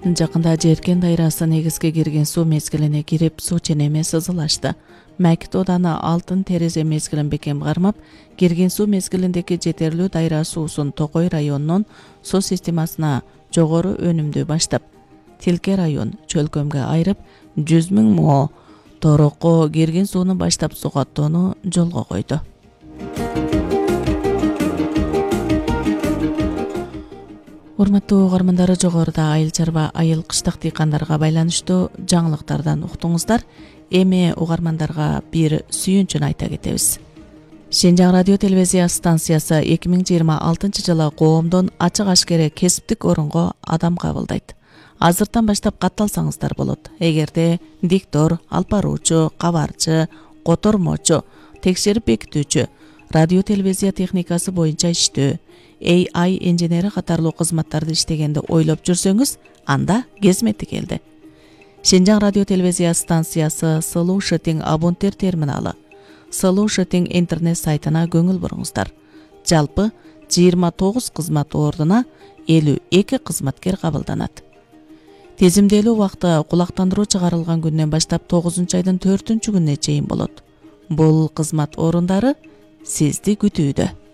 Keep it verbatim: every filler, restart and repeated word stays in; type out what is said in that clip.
Жакында Жеркен дайрасы негизге кирген суу мезгилине кирип, суу ченеме сызылашты. Мәкит ооданы Алтын терезе мезгилин бекем кармап, кирген суу мезгилиндеги жетерлүү дайра суусун Токой районунун суу системасына жогору өнүмдүү баштап, Тилке район чөлкөмгө айрып, жүз миң мо торокко кирген сууну баштап сугаттоону жолго койду. Урматтуу угармандары, жогоруда айыл чарба, айыл кыштак дыйкандарга байланыштуу жаңылыктардан уктуңуздар. Эми угармандарга бир сүйүнчүн айта кетебиз. Шенжаң радио телевизия станциясы эки миң жыйырма алтынчы жылы коомдон ачык ашкере кесиптик орунго адам кабылдайт. Азыртан баштап катталсаңыздар болот. Эгерде диктор, алпаруучу, кабарчы, котормочу, текшерип бекитүүчү, радио телевизия техникасы боюнча иштөө, эй ай инженери катарлуу кызматтарды иштегенди ойлоп жүрсөңүз, анда кезмети келди. Шенжаң радио телевизия станциясы Solution абонттер терминалы, Solution интернет сайтына көңүл буруңуздар. Жалпы жыйырма тогуз кызмат ордуна элүү эки кызматкер кабылданат. Тезимделүү убакты кулактандыруу чыгарылган күндөн баштап тогузунчу айдын төртүнчү күнүнө чейин болот. Бул кызмат орундары сизди күтүүдө.